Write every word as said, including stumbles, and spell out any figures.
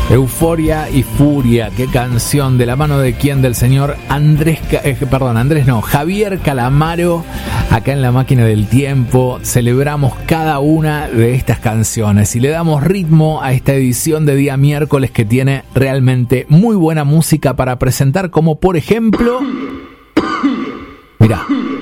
Euforia y Furia, qué canción, de la mano de quién, del señor Andrés, eh, perdón, Andrés no, Javier Calamaro, acá en La Máquina del Tiempo. Celebramos cada una de estas canciones y le damos ritmo a esta edición de día miércoles que tiene realmente muy buena música para presentar, como por ejemplo, mirá,